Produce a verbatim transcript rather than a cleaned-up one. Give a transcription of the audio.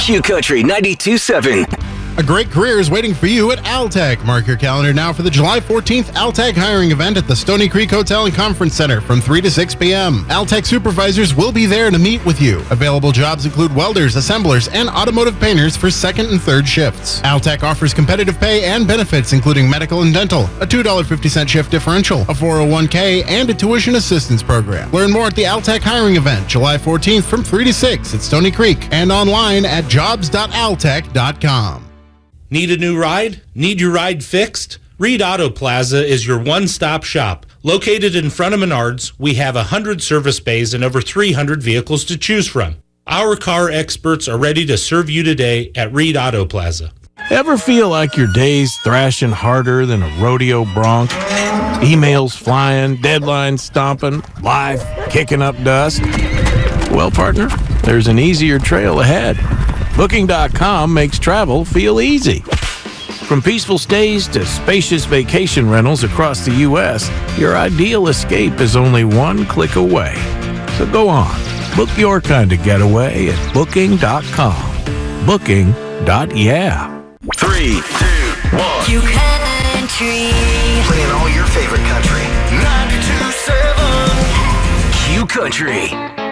Q Country ninety-two point seven. A great career is waiting for you at Altec. Mark your calendar now for the July fourteenth Altec hiring event at the Stony Creek Hotel and Conference Center from three to six p.m. Altec supervisors will be there to meet with you. Available jobs include welders, assemblers, and automotive painters for second and third shifts. Altec offers competitive pay and benefits, including medical and dental, a two dollars and fifty cents shift differential, a four oh one k, and a tuition assistance program. Learn more at the Altec hiring event, July fourteenth from three to six at Stony Creek, and online at jobs dot altec dot com. Need a new ride? Need your ride fixed? Reed Auto Plaza is your one-stop shop. Located in front of Menards, we have one hundred service bays and over three hundred vehicles to choose from. Our car experts are ready to serve you today at Reed Auto Plaza. Ever feel like your day's thrashing harder than a rodeo bronc? Emails flying, deadlines stomping, life kicking up dust? Well, partner, there's an easier trail ahead. Booking dot com makes travel feel easy. From peaceful stays to spacious vacation rentals across the U S, your ideal escape is only one click away. So go on, book your kind of getaway at booking dot com. Booking. Yeah. Three, two, one. Q Country. Playing all your favorite country. ninety-two point seven. Q Country.